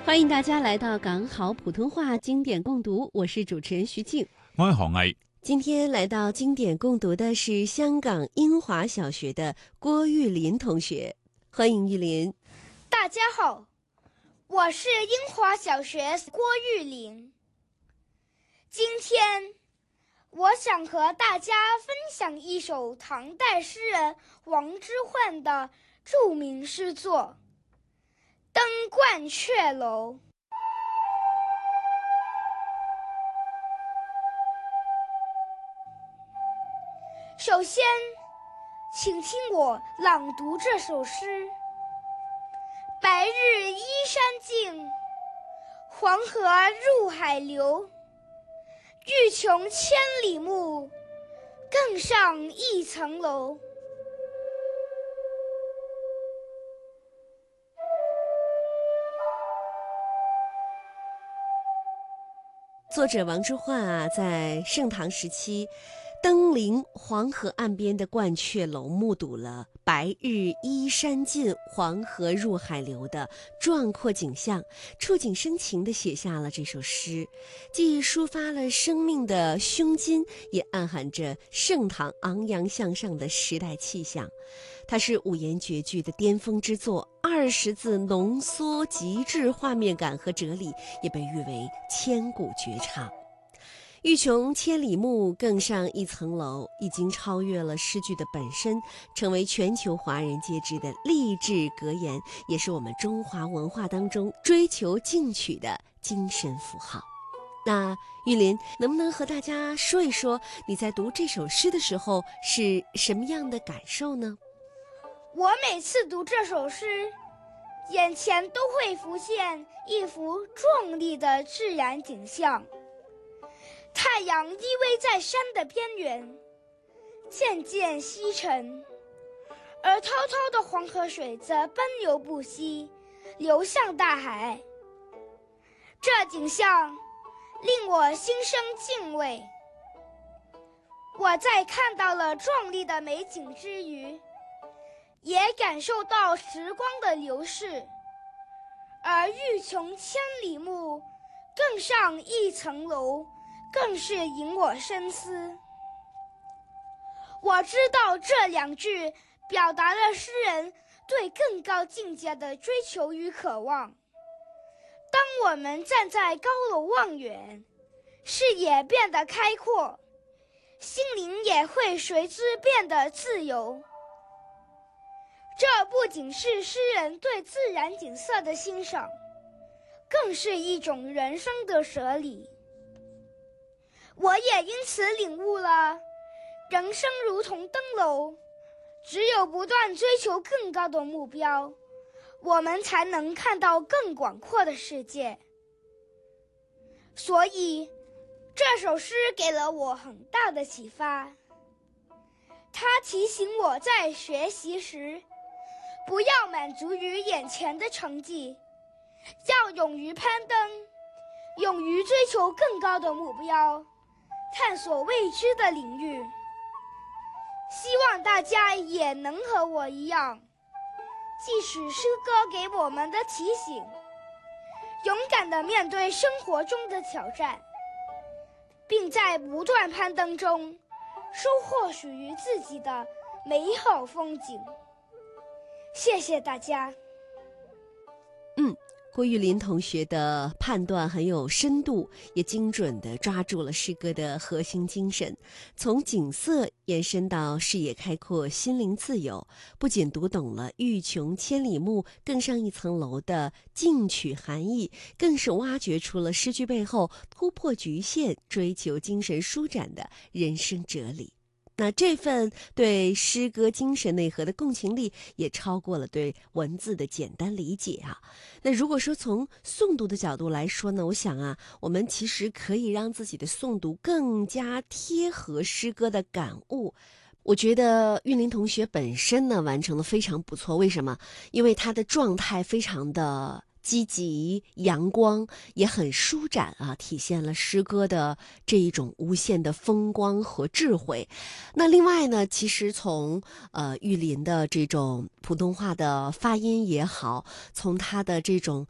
欢迎大家来到港好普通话经典共读，我是主持人徐静， 我係何毅。 今天来到经典共读的是香港英华小学的郭玉林同学，欢迎玉林。 大家好，我是英华小学郭玉林。今天我想和大家分享一首唐代诗人王之涣的著名诗作《登鹳雀楼》。首先，请听我朗读这首诗。白日依山尽，黄河入海流。欲穷千里目，更上一层楼。 作者王之涣在盛唐时期登临黄河岸边的鹳雀楼，目睹了白日依山尽，黄河入海流的壮阔景象，触景生情地写下了这首诗，既抒发了生命的胸襟，也暗含着盛唐昂扬向上的时代气象。它是五言绝句的巅峰之作，20字浓缩极致画面感和哲理，也被誉为千古绝唱。欲穷千里目，更上一层楼，已经超越了诗句的本身，成为全球华人皆知的励志格言，也是我们中华文化当中追求进取的精神符号。那玉林能不能和大家说一说你在读这首诗的时候是什么样的感受呢？ 我每次读这首诗，眼前都会浮现一幅壮丽的自然景象。太阳依偎在山的边缘，渐渐西沉，而滔滔的黄河水则奔流不息，流向大海。这景象令我心生敬畏。我在看到了壮丽的美景之余，也感受到时光的流逝，而欲穷千里目，更上一层楼，更是引我深思。我知道这两句表达了诗人对更高境界的追求与渴望。当我们站在高楼望远，视野变得开阔，心灵也会随之变得自由。这不仅是诗人对自然景色的欣赏，更是一种人生的舍礼。我也因此领悟了，人生如同登楼，只有不断追求更高的目标，我们才能看到更广阔的世界。所以，这首诗给了我很大的启发。它提醒我在学习时，不要满足于眼前的成绩，要勇于攀登，勇于追求更高的目标，探索未知的领域。希望大家也能和我一样，即使诗歌给我们的提醒，勇敢地面对生活中的挑战，并在不断攀登中收获属于自己的美好风景。谢谢大家。 郭玉林同学的判断很有深度，也精准地抓住了诗歌的核心精神，从景色延伸到视野开阔、心灵自由，不仅读懂了欲穷千里目，更上一层楼的进取含义，更是挖掘出了诗句背后突破局限、追求精神舒展的人生哲理。那这份对诗歌精神内核的共情力，也超过了对文字的简单理解啊。那如果说从诵读的角度来说呢，我想我们其实可以让自己的诵读更加贴合诗歌的感悟。我觉得韵林同学本身呢完成的非常不错，为什么？因为他的状态非常的积极阳光，也很舒展体现了诗歌的这一种无限的风光和智慧。那另外呢，其实从玉林的这种普通话的发音也好，从他的这种